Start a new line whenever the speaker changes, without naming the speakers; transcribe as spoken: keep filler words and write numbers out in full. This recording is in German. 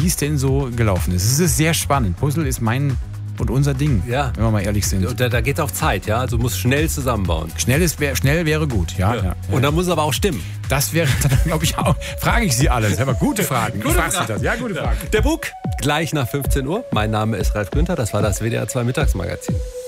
wie es denn so gelaufen ist. Es ist sehr spannend. Puzzle ist mein und unser Ding,
ja.
wenn wir mal ehrlich sind.
Und da, da geht es auf Zeit, ja. Also du musst schnell zusammenbauen.
Schnell, ist, wär, schnell wäre gut, ja.
ja.
ja.
Und dann muss es aber auch stimmen.
Das wäre, glaube ich, auch. Frage ich Sie alles. Aber gute Fragen.
Gute
Fragst
Fragen.
du das? Ja, gute Fragen.
Der Bug, gleich nach fünfzehn Uhr. Mein Name ist Ralf Günther. Das war das W D R zwei Mittagsmagazin.